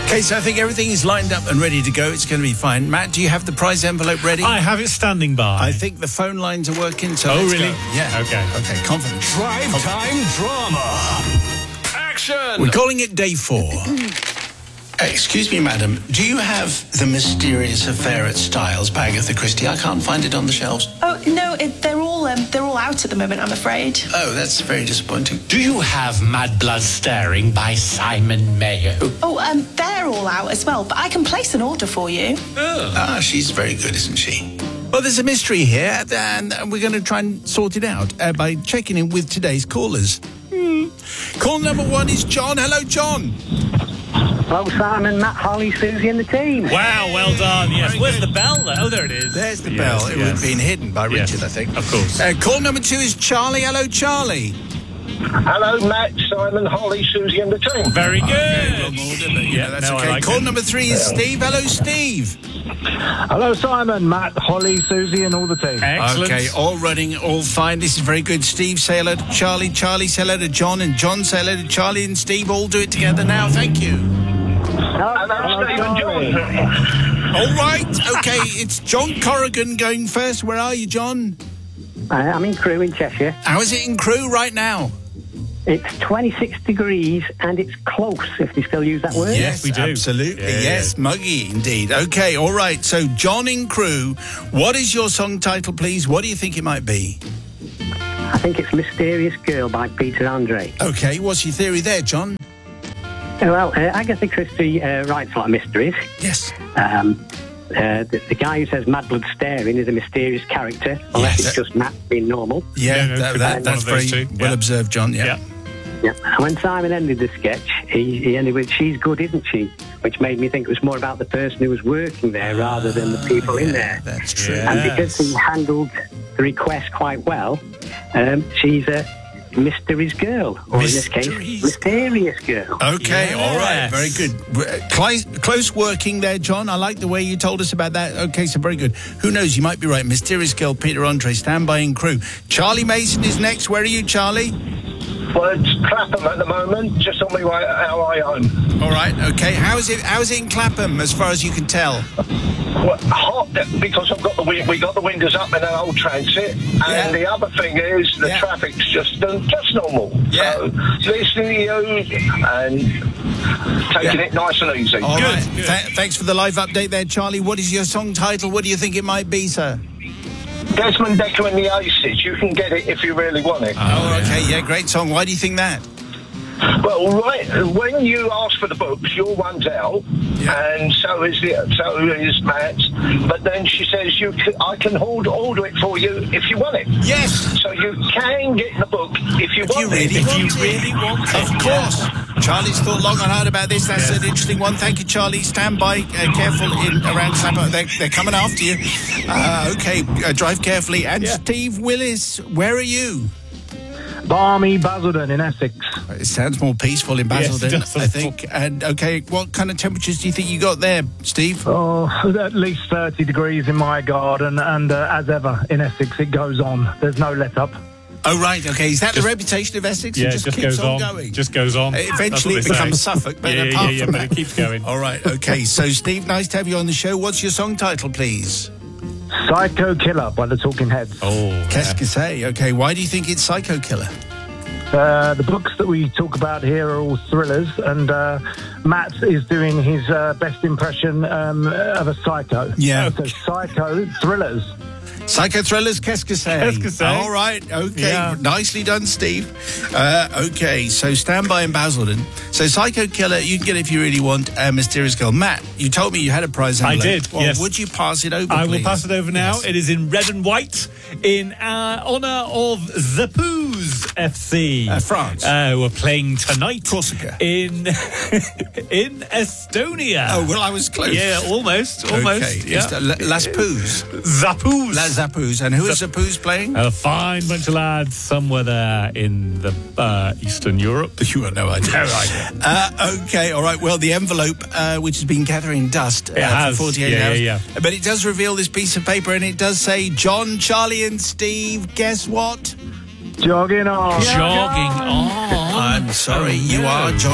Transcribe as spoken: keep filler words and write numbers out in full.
Okay, so I think everything is lined up and ready to go. It's going to be fine. Matt, do you have the prize envelope ready? I have it standing by. I think the phone lines are working, so Oh, let's really? go. Yeah. Okay. Okay, confidence. Drive time drama. Action! We're calling it day four. Uh, excuse me, madam. Do you have The Mysterious Affair at Styles by Agatha Christie? I can't find it on the shelves. Oh no, it, they're all um, they're all out at the moment, I'm afraid. Oh, that's very disappointing. Do you have Mad Blood Staring by Simon Mayo? Oh, um, they're all out as well, but I can place an order for you. Oh. Ah, she's very good, isn't she? Well, there's a mystery here, and we're going to try and sort it out uh, by checking in with today's callers. Hmm. Call number one is John. Hello, John. Hello, Simon, Matt, Holly, Susie and the team. Wow, well done. Yes. Very Where's good. the bell? Oh, there it is. There's the Yes, bell. It would yes. have been hidden by Yes, Richard, I think. of course. Uh, call number two is Charlie. Hello, Charlie. Hello, Matt, Simon, Holly, Susie and the team. Very good. Okay, wrong order, but yeah, Yeah, that's no, I okay. like Call it. number three is Steve. Hello, Steve. Hello, Simon, Matt, Holly, Susie and all the team. Excellent. Okay, all running, all fine. This is very good. Steve, say hello to Charlie. Charlie, say hello to John. And John, say hello to Charlie. And Steve, all do it together now. Thank you. Hello, Steve and John. All right. Okay, it's John Corrigan going first. Where are you, John? Uh, I'm in Crewe in Cheshire. How is it in Crewe right now? It's twenty-six degrees and it's close, if they still use that word. Yes, we do. Absolutely. Yeah, yes, yeah. muggy indeed. Okay, all right. So, John in Crewe, what is your song title, please? What do you think it might be? I think it's Mysterious Girl by Peter Andre. Okay, what's your theory there, John? Uh, well, uh, Agatha Christie uh, writes a lot of mysteries. Yes. Um, uh, the, the guy who says Mad Blood Staring is a mysterious character, unless Yes. it's just Matt being normal. Yeah, Yeah, no, that, could that, be one that's of those very two. well Yeah. observed, John. Yeah. Yeah. Yeah. And when Simon ended the sketch, he, he ended with, she's good, isn't she? Which made me think it was more about the person who was working there rather than the people in there. That's true. Yeah. And because he handled the request quite well, um, she's a mysteries girl, or in this case, Mysteries mysterious girl. Okay, all right, Yes. very good. Close, close working there, John. I like the way you told us about that. Okay, so very good. Who knows, you might be right. Mysterious Girl, Peter Andre, stand by in Crewe. Charlie Mason is next. Where are you, Charlie? Well, it's Clapham at the moment, just on my way how I own. All right, okay. How is it? How is it in Clapham, as far as you can tell? Well, hot because I've got the wi- we got the windows up in an old transit, and Yeah. the other thing is the Yeah. traffic's just uh, just normal. Yeah. So listening to you and taking Yeah. it nice and easy. All Good, right. good. Th- thanks for the live update there, Charlie. What is your song title? What do you think it might be, sir? Desmond Decker and the Aces. You can get it if you really want it. Oh, okay. Yeah, great song. Why do you think that? Well, right when you ask for the books, your one's out, Yeah. and so is the so is Matt's. But then she says you can, I can hold, order it for you if you want it. Yes. So you can get the book if you If want you really it. want you it. really want it, Of course. Charlie's thought long and hard about this. That's Yes. an interesting one. Thank you, Charlie. Stand by. Uh, careful in around Clapham. They're, they're coming after you. Uh, okay, uh, drive carefully. And Yeah. Steve Willis, where are you? Balmy Basildon in Essex. It sounds more peaceful in Yes, it Basildon, does. I think. And okay, what kind of temperatures do you think you got there, Steve? Oh, at least thirty degrees in my garden, and uh, as ever in Essex, it goes on. There's no let up. Oh, right, okay. Is that Just- the reputation of Essex? Yeah, it it just, just keeps goes on, on. going. Just goes on. Uh, Eventually That's it what they becomes say. Suffolk, but yeah, apart yeah, yeah, from but that... it keeps going. All right, okay. So, Steve, nice to have you on the show. What's your song title, please? Psycho Killer by the Talking Heads. Oh, Qu'est-ce que c'est? Okay, why do you think it's Psycho Killer? Uh, the books that we talk about here are all thrillers, and uh, Matt is doing his uh, best impression um, of a psycho. Yeah. So Psycho Thrillers. Psycho Thrillers, Qu'est-ce que c'est? Qu'est-ce que c'est? All right, okay. Yeah. Nicely done, Steve. Uh, okay, so stand by in Basildon. So Psycho Killer, you can get it if you really want. Uh, Mysterious Girl. Matt, you told me you had a prize I envelope. did, Well, yes. would you pass it over, I will please? pass it over now. Yes. It is in red and white in uh, honour of Zapouz F C. Uh, France. Uh, we're playing tonight. Corsica. In in Estonia. Oh, well, I was close. Yeah, almost, almost. Okay. Yeah. It's the La- Las Poos. Zapouz. La Zapouz. And who is Zapouz playing? A fine bunch of lads somewhere there in the uh, Eastern Europe. You have no idea. No idea. Uh, okay, all right. Well, the envelope, uh, which has been gathering dust uh, has. for forty-eight Yeah, hours. yeah, But it does reveal this piece of paper, and it does say, John, Charlie, and Steve, guess what? Jogging on. Jogging on. I'm sorry, you are jogging.